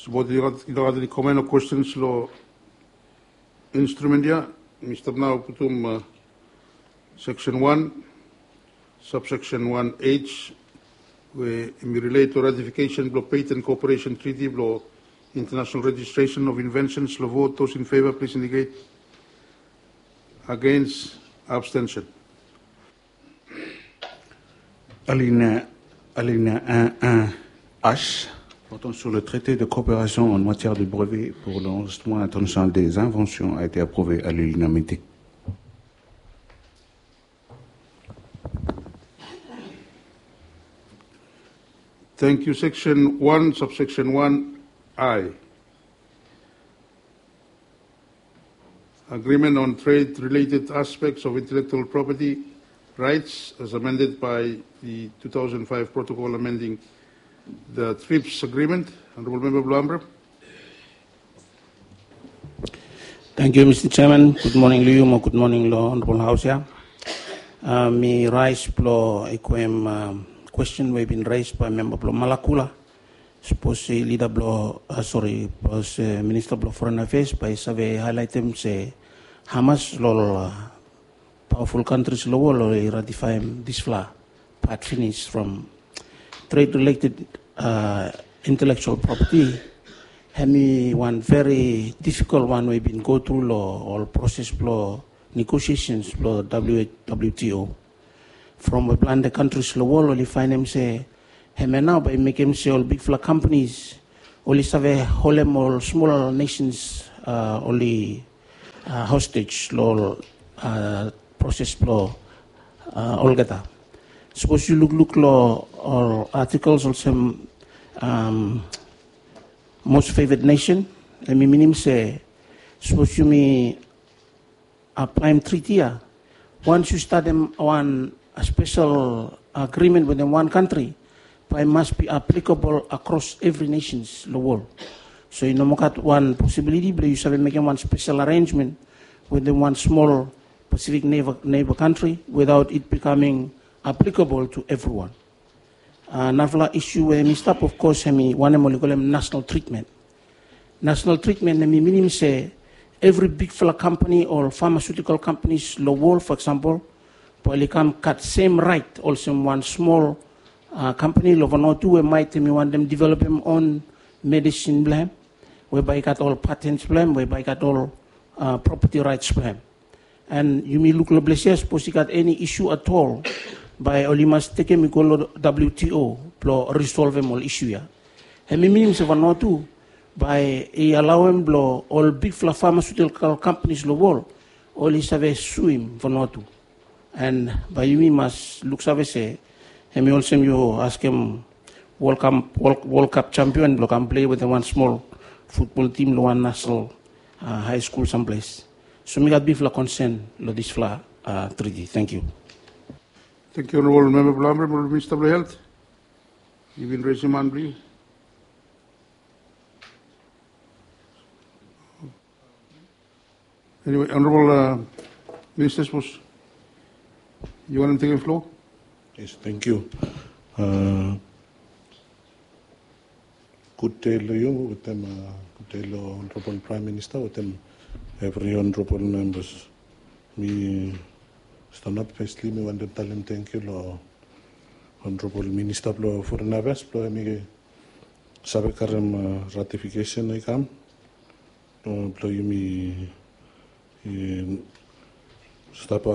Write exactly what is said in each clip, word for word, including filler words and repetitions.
Support the comment or questions lo instrument ya, Mister Now putum uh, section one, subsection one H, where we relate to ratification of patent cooperation treaty, of international registration of inventions, lo vote, those in favor, please indicate. Against, abstention. Alinéa un un H, portant sur le traité de coopération en matière de brevets pour l'enregistrement international des inventions a été approuvé à l'unanimité. Thank you. Section one, subsection one I. Agreement on trade-related aspects of intellectual property rights as amended by the two thousand five protocol amending the TRIPS agreement. Honorable Member Blambra. Thank you, Mister Chairman. Good morning, Lium. Good morning, Law Honorable House. Uh, me rise plo equem um, question we've been raised by Member Blo Malakula. Suppose leader Blo, uh, sorry, was uh, Minister Blo Foreign Affairs by survey highlight them say Hamas lol uh, powerful countries low or ratify this flaw part finish from trade related uh, intellectual property. Hemi one very difficult one we've been go through law or process law negotiations law W T O from a plan the countries law only find them say hemi now by making say all big flag companies only save holem or smaller nations uh, only uh, hostage law uh, process law uh, all get that. Suppose you look look law or articles or some um, most favored nation. Let me mean say suppose you me apply treaty. Once you start them on a special agreement within one country, it must be applicable across every nations in the world. So you know one possibility, but you start making one special arrangement within one small Pacific neighbor, neighbor country without it becoming applicable to everyone. Another issue where we stop, of course, we want to national treatment. National treatment, I mean, say every big fella company or pharmaceutical companies, the world, for example, probably can cut same right also in one small uh, company, Lovanotu, where might we want them develop them own medicine blame, whereby got all patents blame, whereby got all uh, property rights blame. And you may look globally, suppose you got any issue at all, by only must take me call W T O to resolve them all issue ya. And me means of no too by a allowing blow all big pharmaceutical companies the world only save swim for no too. And by you must look save say and me also you ask him World Cup World, World Cup champion blow can play with the one small football team, one national uh, high school someplace. So me got big concern lo this fla uh, treaty. Thank you. Thank you, Honorable Member Blambra. Minister of Health, you've been raising your hand, please. Anyway, Honorable uh, Minister, suppose you want to take the floor? Yes, thank you. Uh, good day to you, with them, uh, good day to Honorable Prime Minister, with them, every honorable members. Me. Stand up firstly, me want to tell him thank you, lo Honorable Minister of Foreign Affairs, lo me sabe karam ratification ay kam, lo lo yumi stop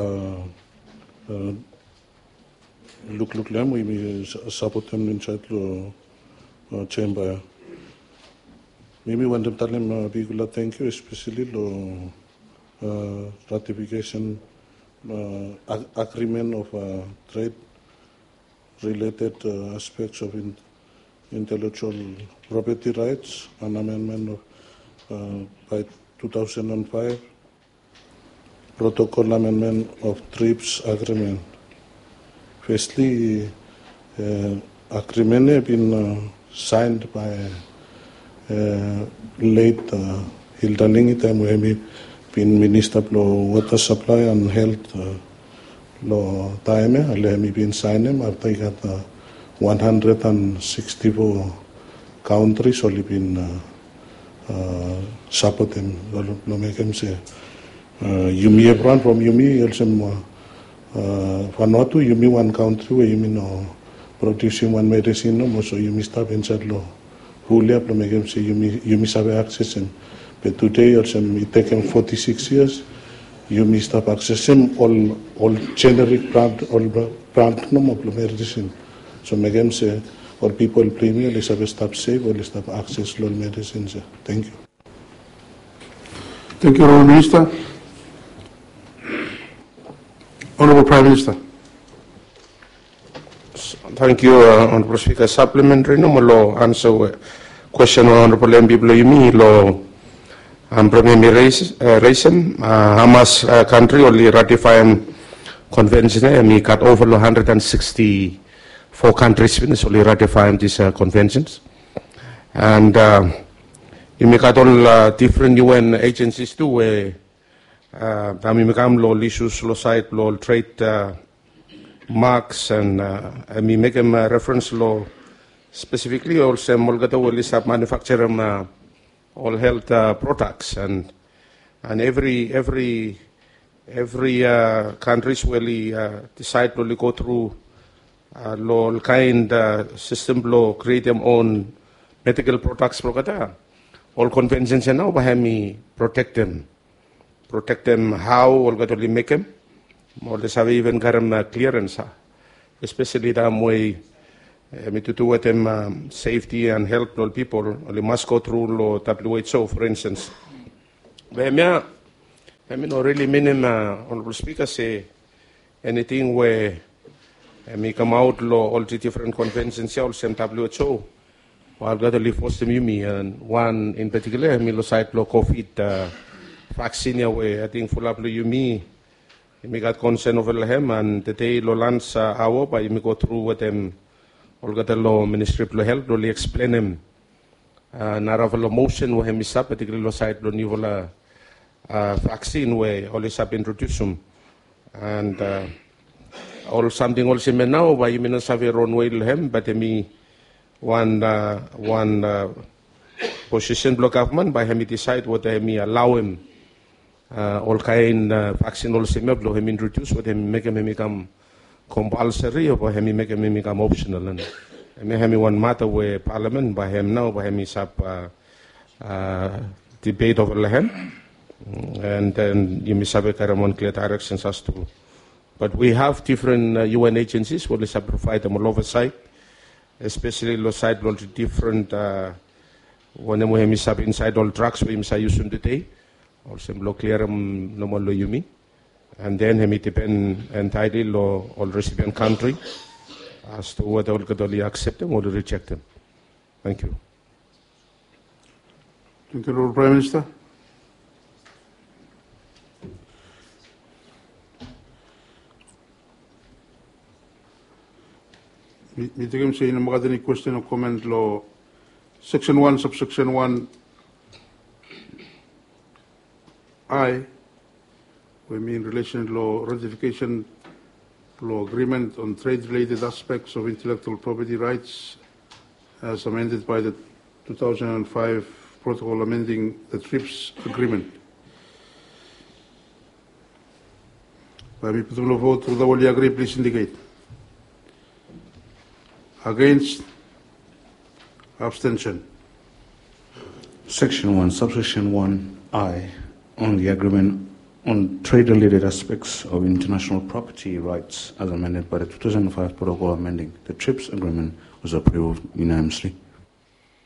look look lem we me support him inside lo chamber. Maybe want to tell him big thank you, especially lo ratification. Uh, ag agreement of uh, trade-related uh, aspects of in intellectual property rights, an amendment of, uh, by two thousand five, protocol amendment of TRIPS agreement. Firstly, uh, agreement has been uh, signed by uh, late uh, Hilda Lingitam, where been Minister of Water Supply and Health uh, lo time ale mi been sign him after got uh, one hundred sixty-four countries only been uh, uh, support them. Lo make them say, Yumi everyone from Yumi, also Vanuatu, Yumi one country where Yumi no producing one medicine, no, so Yumi stop inside law. Who left, lo make them say Yumi Yumi sabe access him. But today also it taken forty-six years. Yumi stop accessing all all generic brand all brand no more medicine. So make them say all people premium they have stop save or they stop access all medicines. Thank you. Thank you, Honourable Minister. Honourable Prime Minister. Thank you, uh, Honourable Speaker. Supplementary no more law answer question Honourable M P Yumi law. Um, Premier Raisem, Hamas uh, country only ratifying convention. I mean, got over one hundred sixty-four countries only ratifying these uh, conventions, and uh, you make all uh, different U N agencies too. Where I mean, become law issues, law site, law trade uh, marks, and uh, I mean, make them uh, reference law specifically also. Molgata will start manufacturing. Uh, all health uh, products, and and every every every uh, countries will uh, decide to go through uh, law kind uh, system law create their own medical products. All conventions now bahami protect them, protect them how all got to make them. All this have even garam uh, clearance, especially that way. Uh, to do with them um, safety and health of people, only must go through law W H O, for instance. But I mean, really meaning, uh, Honourable Speaker, say anything where I mean, come out law, all the different conventions, also W H O, while got to leave for me, and one in particular, I mean, law site law COVID uh, vaccine, where I think full up you me, I got concern over him, and the day law lands uh, hour, but you may go through with them. All got the law Ministry of Health really explain him. Naravala motion where him is up, particularly law side lo nivola vaccine where all is up introduce him. And uh, all something also me now by you mean have your own way to him, but me one uh, one uh, position block government by him decide what they me allow him uh, all kind uh, vaccine also me blow him introduce what him make him become compulsory or him make him become optional, and me him one matter where Parliament by him now by him is up uh, uh, debate over him, and then you miss have one clear directions as to. But we have different uh, U N agencies who will provide them all oversight, especially oversight all different uh, when we have inside all drugs we have used today, also clear them no more you me. And then it depends entirely on all recipient country as to whether they accept them or reject them. Thank you. Thank you, Lord Prime Minister. Meeting say in the question or comment law section one subsection one I. We mean relation law ratification law agreement on trade-related aspects of intellectual property rights as amended by the two thousand five protocol amending the TRIPS agreement. By me put vote to the will agree, please indicate. Against? Abstention. Section one, subsection one I on the agreement on trade-related aspects of international property rights as amended by the two thousand five protocol amending the TRIPS agreement was approved unanimously.